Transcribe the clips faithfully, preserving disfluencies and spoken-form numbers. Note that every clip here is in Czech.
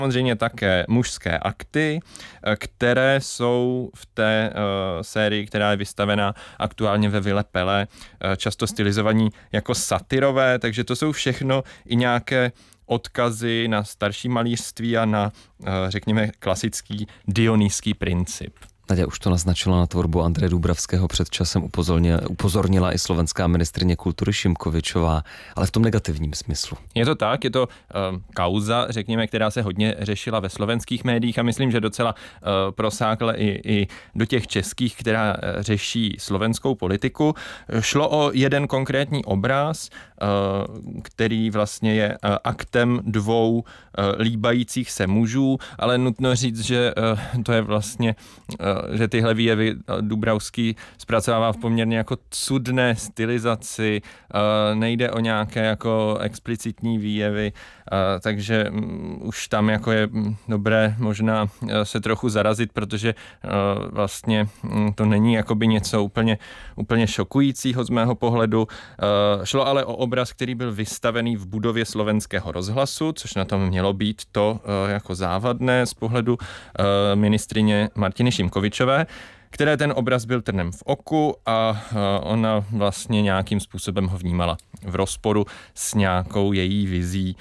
samozřejmě také mužské akty, které jsou v té uh, sérii, která je vystavená aktuálně ve Vile Pele, uh, často stylizovaní jako satyrové, takže to jsou všechno i nějaké odkazy na starší malířství a na, uh, řekněme, klasický dionýský princip. Naděja už to naznačila, na tvorbu Andreje Dubravského před časem upozornila, upozornila i slovenská ministryně kultury Šimkovičová, ale v tom negativním smyslu. Je to tak, je to uh, kauza, řekněme, která se hodně řešila ve slovenských médiích a myslím, že docela uh, prosákla i, i do těch českých, která uh, řeší slovenskou politiku. Šlo o jeden konkrétní obraz, uh, který vlastně je uh, aktem dvou uh, líbajících se mužů, ale nutno říct, že uh, to je vlastně uh, že tyhle výjevy Dubravský zpracovává v poměrně jako cudné stylizaci, nejde o nějaké jako explicitní výjevy, takže už tam jako je dobré možná se trochu zarazit, protože vlastně to není jakoby něco úplně, úplně šokujícího z mého pohledu. Šlo ale o obraz, který byl vystavený v budově Slovenského rozhlasu, což na tom mělo být to jako závadné z pohledu ministryně Martiny Šimkovičové, které ten obraz byl trnem v oku a ona vlastně nějakým způsobem ho vnímala v rozporu s nějakou její vizí,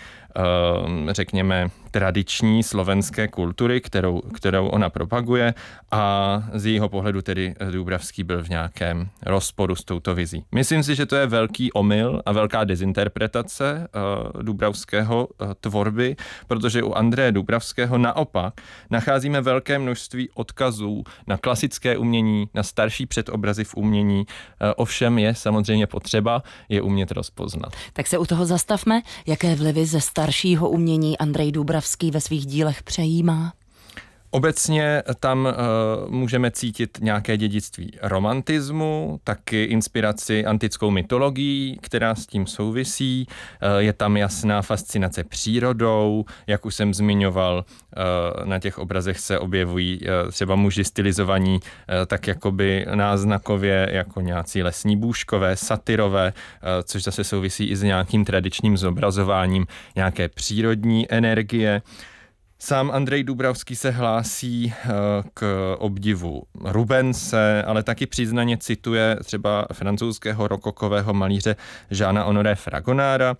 řekněme, tradiční slovenské kultury, kterou, kterou ona propaguje, a z jejího pohledu tedy Dubravský byl v nějakém rozporu s touto vizí. Myslím si, že to je velký omyl a velká dezinterpretace uh, Dubravského uh, tvorby, protože u Andreje Dubravského naopak nacházíme velké množství odkazů na klasické umění, na starší předobrazy v umění. Uh, ovšem je samozřejmě potřeba je umět rozpoznat. Tak se u toho zastavme, jaké vlivy ze staršího umění Andrej Dubravský ve svých dílech přejímá? Obecně tam uh, můžeme cítit nějaké dědictví romantismu, taky inspiraci antickou mytologií, která s tím souvisí. Uh, je tam jasná fascinace přírodou, jak už jsem zmiňoval, uh, na těch obrazech se objevují uh, třeba muži stylizovaní uh, tak jakoby náznakově jako nějací lesní bůžkové, satyrové, uh, což zase souvisí i s nějakým tradičním zobrazováním nějaké přírodní energie. Sám Andrej Dubravský se hlásí k obdivu Rubense, ale taky přiznaně cituje třeba francouzského rokokového malíře Jeana Honoré Fragonára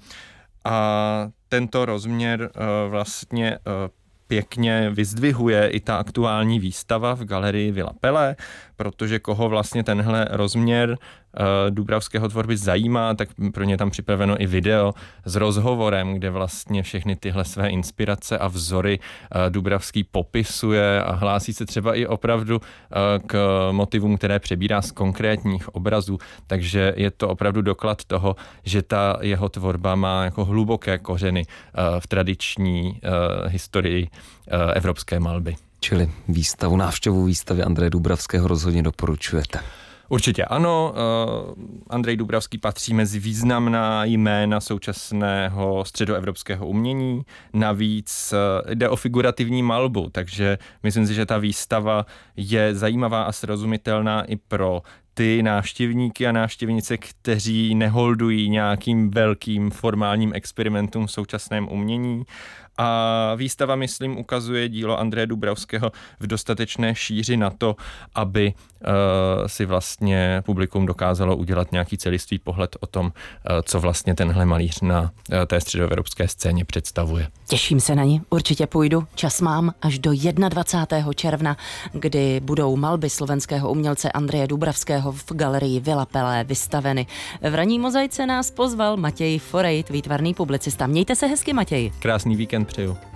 a tento rozměr vlastně pěkně vyzdvihuje i ta aktuální výstava v galerii Vila Pele, protože koho vlastně tenhle rozměr uh, Dubravského tvorby zajímá, tak pro ně tam připraveno i video s rozhovorem, kde vlastně všechny tyhle své inspirace a vzory uh, Dubravský popisuje a hlásí se třeba i opravdu uh, k motivům, které přebírá z konkrétních obrazů, takže je to opravdu doklad toho, že ta jeho tvorba má jako hluboké kořeny uh, v tradiční uh, historii uh, evropské malby. Čili výstavu, návštěvu výstavy Andreje Dubravského rozhodně doporučujete. Určitě ano, Andrej Dubravský patří mezi významná jména současného středoevropského umění, navíc jde o figurativní malbu, takže myslím si, že ta výstava je zajímavá a srozumitelná i pro ty návštěvníky a návštěvnice, kteří neholdují nějakým velkým formálním experimentům v současném umění. A výstava, myslím, ukazuje dílo Andreje Dubravského v dostatečné šíři na to, aby uh, si vlastně publikum dokázalo udělat nějaký celistvý pohled o tom, uh, co vlastně tenhle malíř na uh, té středoevropské scéně představuje. Těším se na ní, určitě půjdu. Čas mám až do dvacátého prvního června, kdy budou malby slovenského umělce Andreje Dubravského v galerii Vila Pele vystaveny. V ranní mozaice nás pozval Matěj Forejt, výtvarný publicista. Mějte se hezky, Matěj. Krásný víkend přeju.